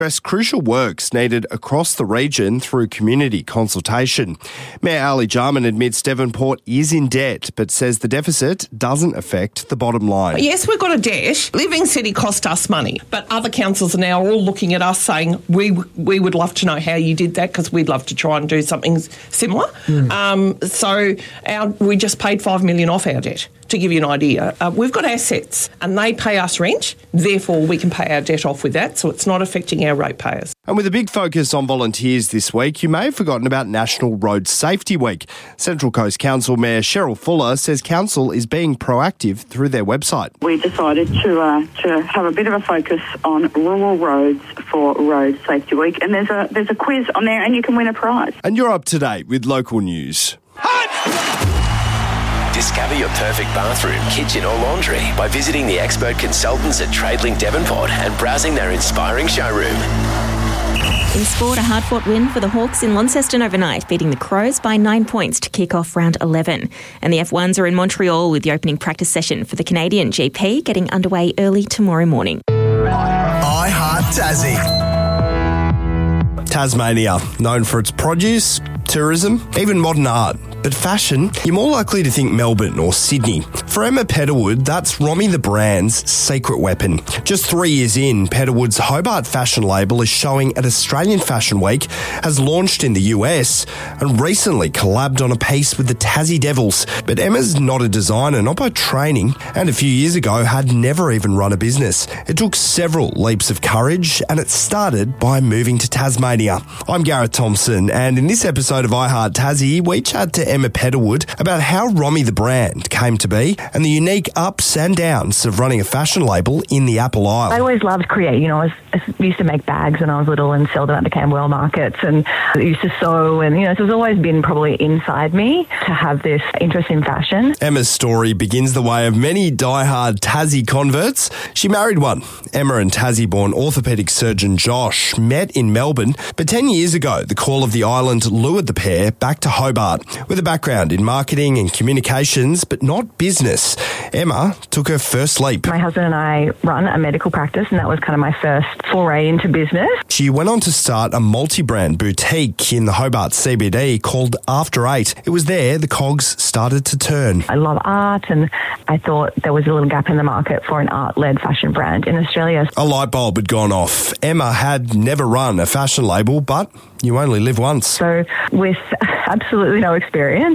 Crucial works needed across the region through community consultation. Mayor Ali Jarman admits Devonport is in debt, but says the deficit doesn't affect the bottom line. Yes, we've got a debt. Living City cost us money, but other councils are now all looking at us saying, we would love to know how you did that because we'd love to try and do something similar. We just paid $5 million off our debt. To give you an idea, we've got assets and they pay us rent, therefore we can pay our debt off with that, so it's not affecting our ratepayers. And with a big focus on volunteers this week, you may have forgotten about National Road Safety Week. Central Coast Council Mayor Cheryl Fuller says council is being proactive through their website. We decided to have a bit of a focus on rural roads for Road Safety Week, and there's a quiz on there and you can win a prize. And you're up to date with local news. Discover your perfect bathroom, kitchen or laundry by visiting the expert consultants at Tradelink Devonport and browsing their inspiring showroom. In sport, a hard-fought win for the Hawks in Launceston overnight, beating the Crows by 9 points to kick off round 11. And the F1s are in Montreal with the opening practice session for the Canadian GP getting underway early tomorrow morning. I Heart Tassie. Tasmania, known for its produce, tourism, even modern art. But fashion, you're more likely to think Melbourne or Sydney. For Emma Petterwood, that's Romy the brand's secret weapon. Just 3 years in, Petterwood's Hobart fashion label is showing at Australian Fashion Week, has launched in the US, and recently collabed on a piece with the Tassie Devils. But Emma's not a designer, not by training, and a few years ago had never even run a business. It took several leaps of courage, and it started by moving to Tasmania. I'm Gareth Thompson, and in this episode of I Heart Tassie, we chat to Emma Petterwood about how Romy the brand came to be and the unique ups and downs of running a fashion label in the Apple Isle. I always loved create. I used to make bags when I was little and sell them at the Camberwell markets, and I used to sew, and so it's always been probably inside me to have this interest in fashion. Emma's story begins the way of many diehard Tassie converts. She married one. Emma and Tassie-born orthopaedic surgeon Josh met in Melbourne, but 10 years ago, the call of the island lured the pair back to Hobart. With a background in marketing and communications, but not business, Emma took her first leap. My husband and I run a medical practice, and that was kind of my first foray into business. She went on to start a multi-brand boutique in the Hobart CBD called After 8. It was there the cogs started to turn. I love art, and I thought there was a little gap in the market for an art-led fashion brand in Australia. A light bulb had gone off. Emma had never run a fashion label, but you only live once. So with absolutely no experience,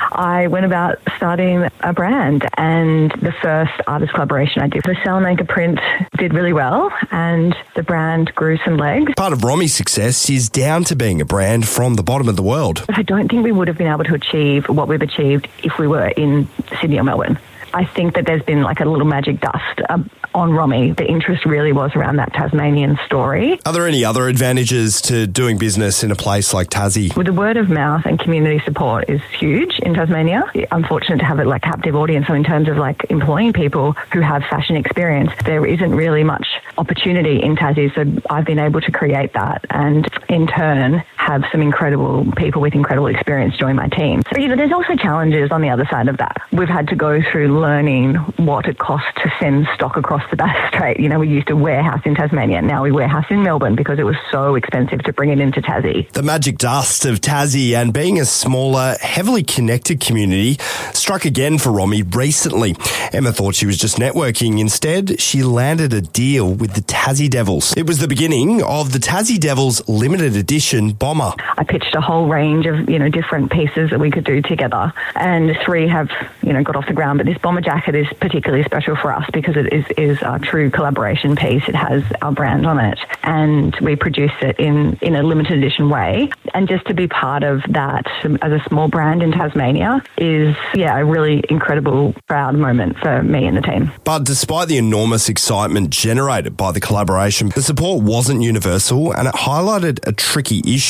I went about starting a brand, and the first artist collaboration I did, the Salamanca print, did really well, and the brand grew some legs. Part of Romy's success is down to being a brand from the bottom of the world. I don't think we would have been able to achieve what we've achieved if we were in Sydney or Melbourne. I think that there's been like a little magic dust on Romy. The interest really was around that Tasmanian story. Are there any other advantages to doing business in a place like Tassie? With the word of mouth and community support is huge in Tasmania. I'm fortunate to have a captive audience. So in terms of employing people who have fashion experience, there isn't really much opportunity in Tassie. So I've been able to create that, and in turn have some incredible people with incredible experience join my team. So, there's also challenges on the other side of that. We've had to go through learning what it costs to send stock across the Bass Strait. We used to warehouse in Tasmania. Now we warehouse in Melbourne because it was so expensive to bring it into Tassie. The magic dust of Tassie and being a smaller, heavily connected community struck again for Romy recently. Emma thought she was just networking. Instead, she landed a deal with the Tassie Devils. It was the beginning of the Tassie Devils limited edition bomber. I pitched a whole range of, different pieces that we could do together, and 3 have, got off the ground. But this bomber jacket is particularly special for us because it is a true collaboration piece. It has our brand on it, and we produced it in a limited edition way. And just to be part of that as a small brand in Tasmania is, a really incredible, proud moment for me and the team. But despite the enormous excitement generated by the collaboration, the support wasn't universal, and it highlighted a tricky issue.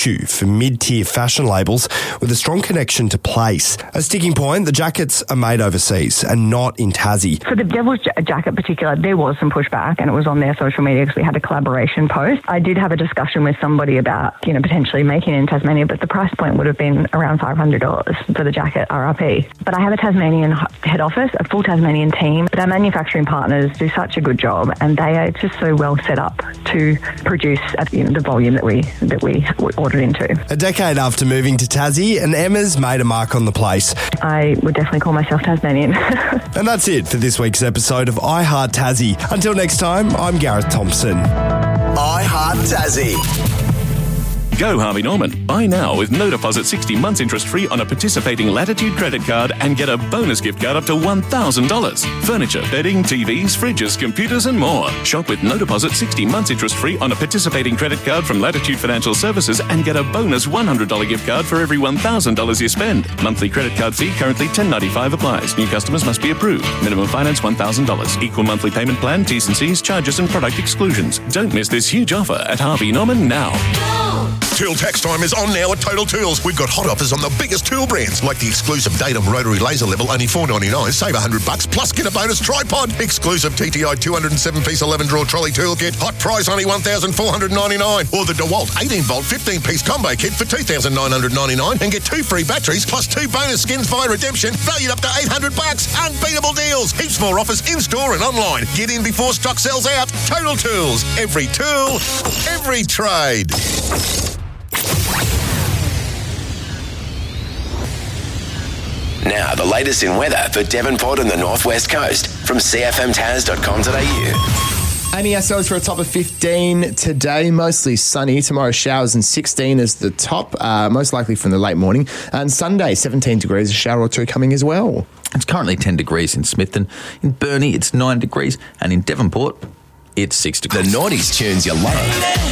go-to for mid-tier fashion labels with a strong connection to place. A sticking point, the jackets are made overseas and not in Tassie. For the Devil's jacket in particular, there was some pushback, and it was on their social media because we had a collaboration post. I did have a discussion with somebody about, potentially making it in Tasmania, but the price point would have been around $500 for the jacket RRP. But I have a Tasmanian head office, a full Tasmanian team, but our manufacturing partners do such a good job, and they are just so well set up to produce at the volume that we ordered into. A decade after moving to Tassie, and Emma's made a mark on the place. I would definitely call myself Tasmanian. And that's it for this week's episode of I Heart Tassie. Until next time, I'm Gareth Thompson. I Heart Tassie. Go Harvey Norman. Buy now with no deposit 60 months interest free on a participating Latitude credit card and get a bonus gift card up to $1,000. Furniture, bedding, TVs, fridges, computers and more. Shop with no deposit 60 months interest free on a participating credit card from Latitude Financial Services and get a bonus $100 gift card for every $1,000 you spend. Monthly credit card fee currently $10.95 applies. New customers must be approved. Minimum finance $1,000. Equal monthly payment plan, T's and C's, charges and product exclusions. Don't miss this huge offer at Harvey Norman now. Tool tax time is on now at Total Tools. We've got hot offers on the biggest tool brands, like the exclusive Datum rotary laser level, only $4.99. Save $100, plus get a bonus tripod. Exclusive TTI 207-piece 11-drawer trolley toolkit. Hot price only $1,499. Or the DeWalt 18-volt 15-piece combo kit for $2,999 and get 2 free batteries plus 2 bonus skins via redemption, valued up to $800. Unbeatable deals. Heaps more offers in-store and online. Get in before stock sells out. Total Tools. Every tool, every trade. Now, the latest in weather for Devonport and the Northwest Coast from cfmtaz.com.au. Amy, our for a top of 15 today, mostly sunny. Tomorrow, showers and 16 is the top, most likely from the late morning. And Sunday, 17 degrees, a shower or two coming as well. It's currently 10 degrees in Smithton. In Burnie, it's 9 degrees. And in Devonport, it's 6 degrees. The 90s tunes you love.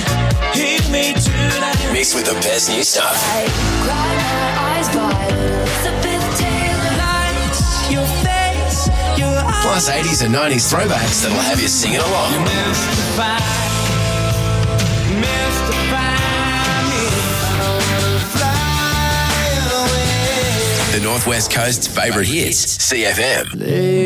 Mixed with the best new stuff. Plus 80s and 90s throwbacks that'll have you singing along. The Northwest Coast's favourite hits, CFM.